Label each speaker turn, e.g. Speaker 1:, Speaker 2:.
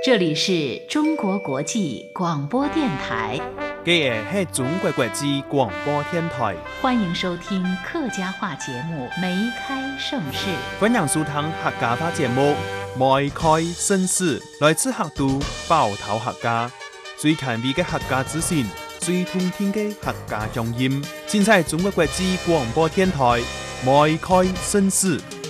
Speaker 1: 这里是中国国际广播电台，
Speaker 2: 这个是中国国际广播电台，
Speaker 1: 欢迎收听客家话节目《梅开盛世》。
Speaker 2: 欢迎收听客家话节目《梅开盛世》，来自客都包头客家，最权威的客家资讯，最通听的客家乡音，尽在中国国际广播电台《梅开盛世》。